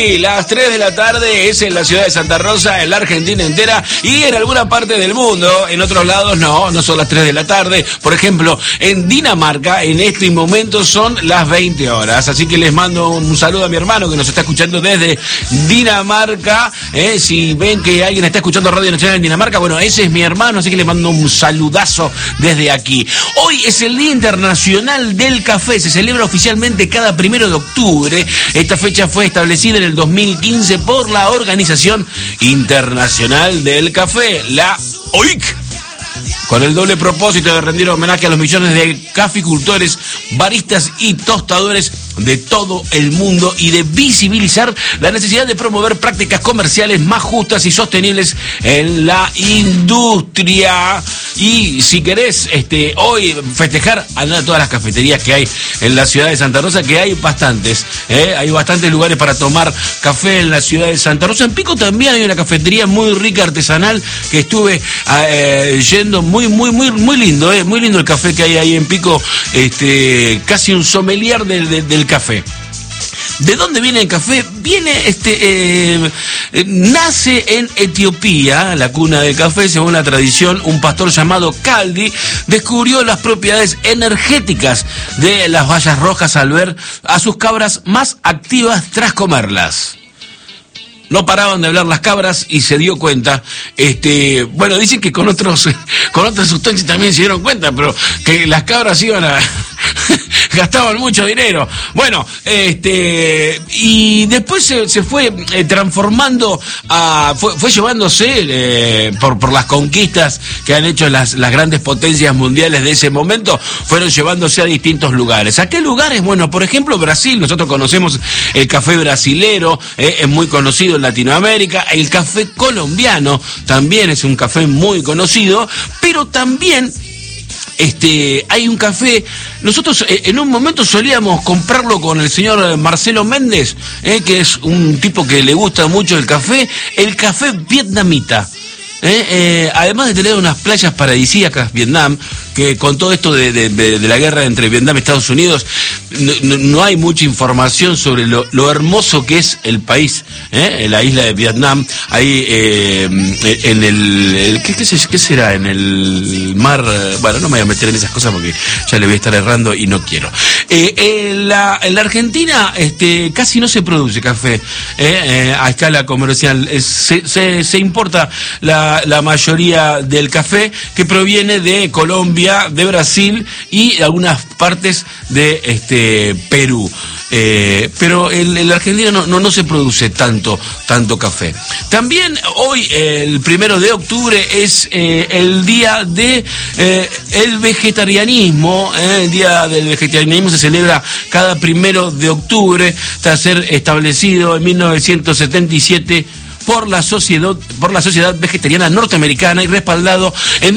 Sí, las 3 de la tarde es en la ciudad de Santa Rosa, en la Argentina entera y en alguna parte del mundo. En otros lados no son las 3 de la tarde. Por ejemplo, en Dinamarca en este momento son las 20 horas. Así que les mando un saludo a mi hermano que nos está escuchando desde Dinamarca. Si ven que alguien está escuchando Radio Nacional en Dinamarca, bueno, ese es mi hermano, así que les mando un saludazo desde aquí. Hoy es el Día Internacional del Café. Se celebra oficialmente cada 1 de octubre. Esta fecha fue establecida en el 2015 por la Organización Internacional del Café, la OIC, con el doble propósito de rendir homenaje a los millones de caficultores, baristas y tostadores de todo el mundo y de visibilizar la necesidad de promover prácticas comerciales más justas y sostenibles en la industria. Y si querés hoy festejar, andá a todas las cafeterías que hay en la ciudad de Santa Rosa, que hay bastantes, hay bastantes lugares para tomar café en la ciudad de Santa Rosa. En Pico también hay una cafetería muy rica, artesanal, que estuve yendo, muy lindo, muy lindo el café que hay ahí en Pico, casi un sommelier del café. ¿De dónde viene el café? Nace en Etiopía, la cuna del café. Según la tradición, un pastor llamado Caldi descubrió las propiedades energéticas de las bayas rojas al ver a sus cabras más activas tras comerlas. No paraban de hablar las cabras y se dio cuenta. Bueno, dicen que con otras sustancias también se dieron cuenta, pero que las cabras iban a gastaban mucho dinero. Bueno, y después se fue transformando, fue llevándose por las conquistas que han hecho las grandes potencias mundiales de ese momento, fueron llevándose a distintos lugares. ¿A qué lugares? Bueno, por ejemplo, Brasil. Nosotros conocemos el café brasilero, es muy conocido en Latinoamérica. El café colombiano también es un café muy conocido, pero también hay un café. Nosotros en un momento solíamos comprarlo con el señor Marcelo Méndez, que es un tipo que le gusta mucho el café vietnamita. Además de tener unas playas paradisíacas, Vietnam, que con todo esto de la guerra entre Vietnam y Estados Unidos, no hay mucha información sobre lo hermoso que es el país, la isla de Vietnam, ahí en el ¿qué será? En el mar, bueno, no me voy a meter en esas cosas porque ya le voy a estar errando y no quiero. En la Argentina casi no se produce café a escala comercial, se importa la mayoría del café, que proviene de Colombia, de Brasil y algunas partes de Perú. Pero en la Argentina no se produce tanto café. También hoy, el 1 de octubre, es el día de el vegetarianismo. El día del vegetarianismo se celebra cada 1 de octubre, tras ser establecido en 1977 por la Sociedad Vegetariana Norteamericana y respaldado en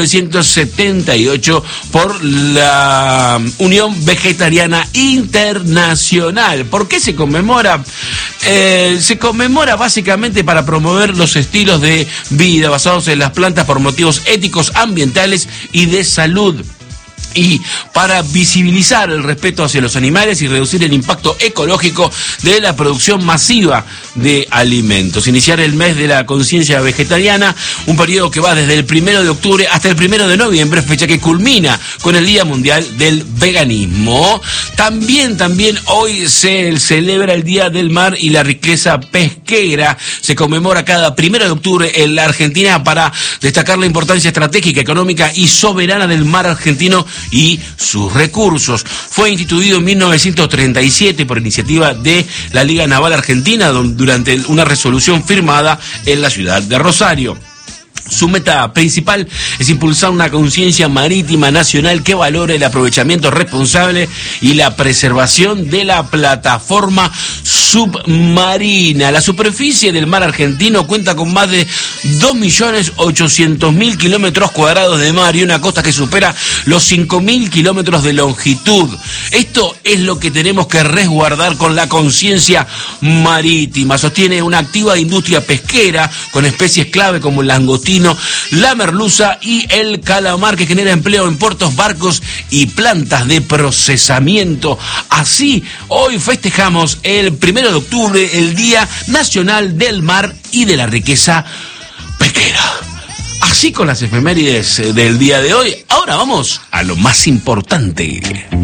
1978 por la Unión Vegetariana Internacional. ¿Por qué se conmemora? Se conmemora básicamente para promover los estilos de vida basados en las plantas por motivos éticos, ambientales y de salud, y para visibilizar el respeto hacia los animales y reducir el impacto ecológico de la producción masiva de alimentos. Iniciar el mes de la conciencia vegetariana, un periodo que va desde el 1 de octubre hasta el 1 de noviembre, fecha que culmina con el Día Mundial del Veganismo. También hoy se celebra el Día del Mar y la riqueza pesquera. Se conmemora cada 1 de octubre en la Argentina para destacar la importancia estratégica, económica y soberana del mar argentino y sus recursos. Fue instituido en 1937 por iniciativa de la Liga Naval Argentina durante una resolución firmada en la ciudad de Rosario. Su meta principal es impulsar una conciencia marítima nacional que valore el aprovechamiento responsable y la preservación de la plataforma submarina. La superficie del mar argentino cuenta con más de 2.800.000 kilómetros cuadrados de mar y una costa que supera los 5.000 kilómetros de longitud. Esto es lo que tenemos que resguardar con la conciencia marítima. Sostiene una activa industria pesquera con especies clave como el langostino, surfino, la merluza y el calamar, que genera empleo en puertos, barcos y plantas de procesamiento. Así, hoy festejamos el 1 de octubre, el Día Nacional del Mar y de la Riqueza Pesquera. Así con las efemérides del día de hoy, ahora vamos a lo más importante.